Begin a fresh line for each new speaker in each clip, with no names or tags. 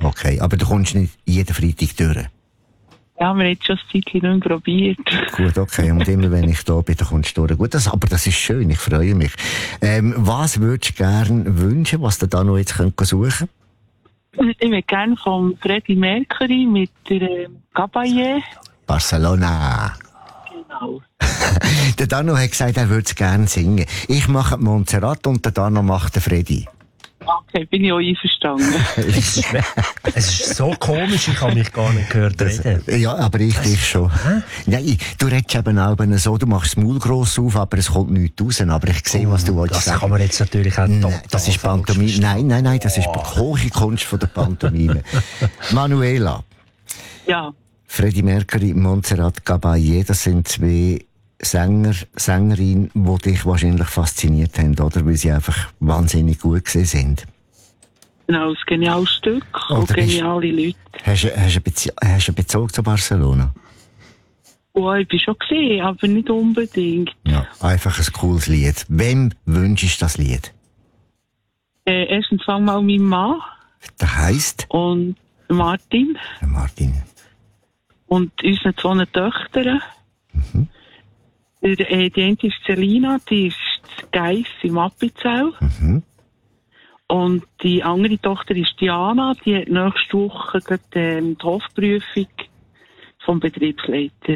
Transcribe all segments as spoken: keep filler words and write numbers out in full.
Okay, aber du kommst nicht jeden Freitag durch?
Ja, wir haben jetzt schon ein Zeitchen nicht mehr probiert.
Gut, okay. Und immer wenn ich da bin, dann kommst du durch. Gut, das, aber das ist schön, ich freue mich. Ähm, was würdest du gerne wünschen, was du da noch jetzt könnt suchen könnt?
Ich würde gerne von Freddie Mercury mit der äh, Caballé.
Barcelona.
Genau.
Der Dano hat gesagt, er würde es gerne singen. Ich mache die Montserrat und der Dano macht den Freddy.
Okay, bin ich auch einverstanden.
Es ist so komisch, ich habe mich gar nicht gehört reden.
Ja, aber ich dich schon. Hä? Nein, du redest eben auch so, du machst das Maul gross auf, aber es kommt nichts raus. Aber ich sehe, was du wolltest
Das
sagen.
kann man jetzt natürlich auch
Nein, das ist Pantomime. Nein, nein, nein, das ist die hohe Kunst von der Pantomime. Manuela.
Ja.
Freddie Mercury, Montserrat Caballé, das sind zwei Sänger, Sängerinnen, die dich wahrscheinlich fasziniert haben, oder? Weil sie einfach wahnsinnig gut gewesen sind.
Genau, ein geniales Stück
Oder
und geniale Leute.
Hast du, hast, du Bezie- hast du einen Bezug zu Barcelona?
Oh, ich bin schon gesehen, aber nicht unbedingt.
Ja, einfach ein cooles Lied. Wem wünschst du das Lied?
Äh, erstens fang mal mein Mann.
Das heisst?
Und Martin.
Martin.
Und unsere zwei Töchter. Mhm. Die, äh, die eine ist Selina, die ist Geiss im Appenzell.
Mhm.
Und die andere Tochter ist Diana, die hat nächste Woche gerade, ähm, die Hofprüfung vom Betriebsleiter.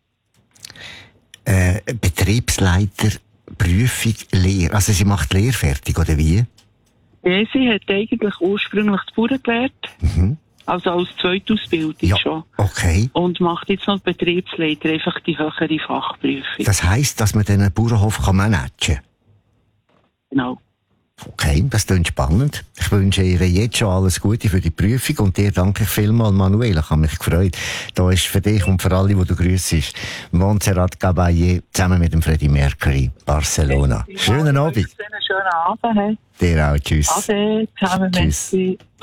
Äh, Betriebsleiter, Prüfung, Lehre. Also sie macht Lehre fertig, oder wie?
Ja, sie hat eigentlich ursprünglich die Bauern gelernt. Mhm. Also als Zweitausbildung
ja,
schon.
Okay.
Und macht jetzt noch Betriebsleiter, einfach die höhere Fachprüfung.
Das heisst, dass man den Bauernhof kann managen kann?
Genau.
Okay, das klingt spannend. Ich wünsche ihr jetzt schon alles Gute für die Prüfung und dir danke ich vielmals, Manuela. Ich habe mich gefreut. Da ist für dich und für alle, die du grüssest, Montserrat Caballé zusammen mit dem Freddie Mercury, Barcelona. Schönen Abend.
Schönen Abend.
Dir auch. Tschüss.
Ade, zusammen.
Tschüss.
Merci.